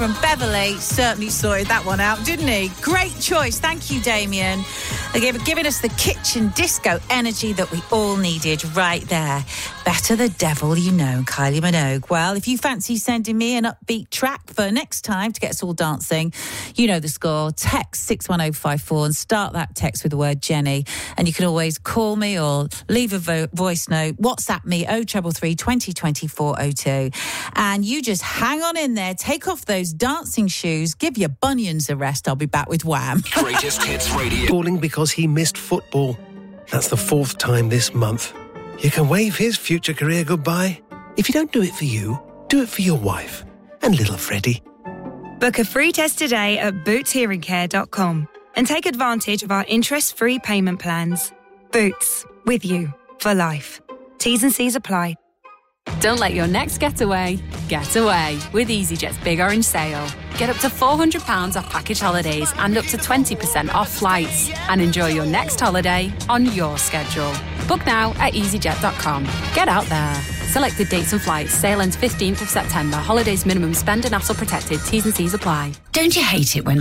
from Beverly certainly sorted that one out, didn't he? Great choice. Thank you, Damien. Giving us the kitchen disco energy that we all needed right there. Better the devil you know, Kylie Minogue. Well, if you fancy sending me an upbeat track for next time to get us all dancing, you know the score. Text 61054 and start that text with the word Jenny. And you can always call me or leave a voice note. WhatsApp me 0333 2020 402. And you just hang on in there, take off those dancing shoes, give your bunions a rest. I'll be back with Wham. Greatest Hits Radio. Calling because he missed football. That's the 4th time this month. You can wave his future career goodbye. If you don't do it for you, do it for your wife and little Freddie. Book a free test today at bootshearingcare.com and take advantage of our interest-free payment plans. Boots, with you for life. T's and C's apply. Don't let your next getaway get away with EasyJet's Big Orange Sale. Get up to £400 off package holidays and up to 20% off flights. And enjoy your next holiday on your schedule. Book now at easyjet.com. Get out there. Selected dates and flights. Sale ends 15th of September. Holidays minimum spend and hassle protected. T's and C's apply. Don't you hate it when...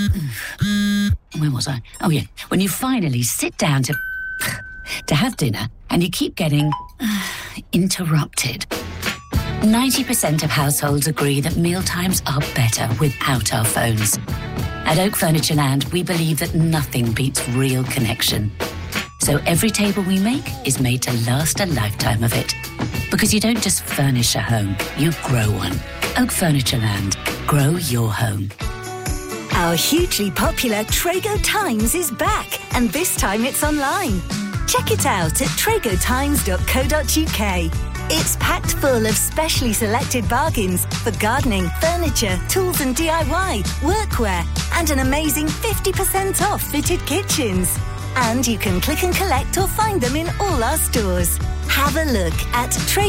Where was I? Oh, yeah. When you finally sit down to have dinner and you keep getting interrupted. 90% of households agree that mealtimes are better without our phones. At Oak Furniture Land, we believe that nothing beats real connection. So every table we make is made to last a lifetime of it. Because you don't just furnish a home, you grow one. Oak Furniture Land. Grow your home. Our hugely popular Trago Times is back, and this time it's online. Check it out at tragotimes.co.uk. It's packed full of specially selected bargains for gardening, furniture, tools and DIY, workwear, and an amazing 50% off fitted kitchens. And you can click and collect or find them in all our stores. Have a look at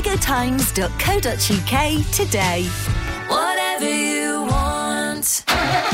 tragotimes.co.uk today. Whatever you want.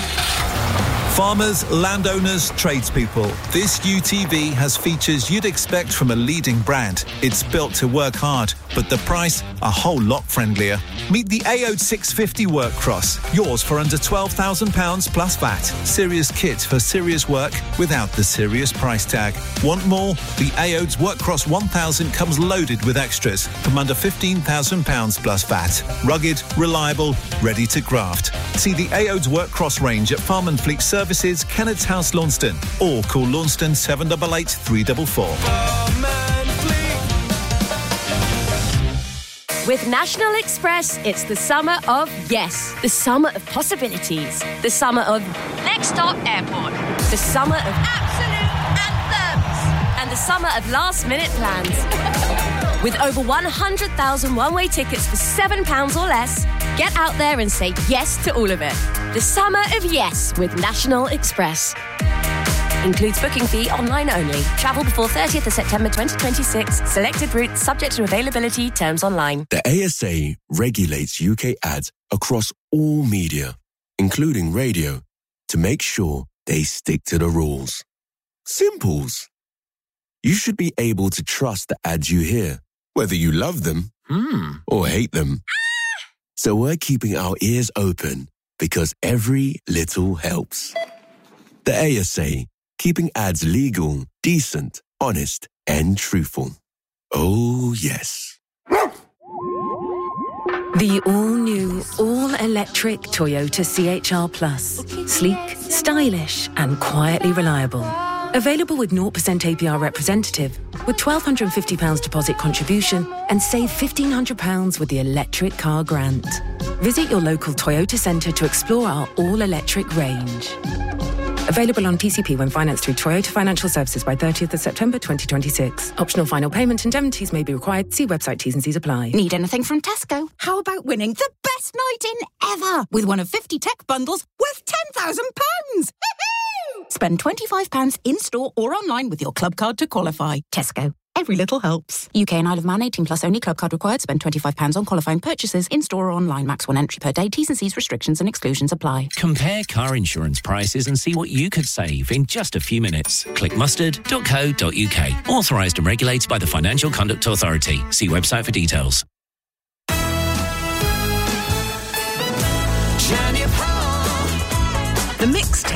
Farmers, landowners, tradespeople. This UTV has features you'd expect from a leading brand. It's built to work hard, but the price a whole lot friendlier. Meet the AOD 650 Work Cross. Yours for under £12,000 plus VAT. Serious kit for serious work without the serious price tag. Want more? The AOD's Work Cross 1000 comes loaded with extras from under £15,000 plus VAT. Rugged, reliable, ready to graft. See the AOD's Work Cross range at Farm and Fleet Services, Kennet's House, Launceston, or call Launceston 788 344. With National Express, it's the summer of yes. The summer of possibilities. The summer of next stop airport. The summer of absolute anthems. And the summer of last-minute plans. With over 100,000 one-way tickets for £7 or less, get out there and say yes to all of it. The summer of yes with National Express. Includes booking fee online only. Travel before 30th of September 2026. Selected routes subject to availability. Terms online. The ASA regulates UK ads across all media, including radio, to make sure they stick to the rules. Simples. You should be able to trust the ads you hear, whether you love them or hate them. So we're keeping our ears open because every little helps. The ASA, keeping ads legal, decent, honest, and truthful. Oh, yes. The all-new, all-electric Toyota CHR Plus. Sleek, stylish, and quietly reliable. Available with 0% APR representative, with £1,250 deposit contribution, and save £1,500 with the electric car grant. Visit your local Toyota centre to explore our all-electric range. Available on PCP when financed through Toyota Financial Services by 30th of September 2026. Optional final payment indemnities may be required. See website T's and C's apply. Need anything from Tesco? How about winning the best night in ever with one of 50 tech bundles worth £10,000? Spend £25 in-store or online with your club card to qualify. Tesco. Every little helps. UK and Isle of Man 18 plus only. Club card required. Spend £25 on qualifying purchases in-store or online. Max 1 entry per day. T's and C's restrictions and exclusions apply. Compare car insurance prices and see what you could save in just a few minutes. Click mustard.co.uk. Authorised and regulated by the Financial Conduct Authority. See website for details. Jenny The mixtape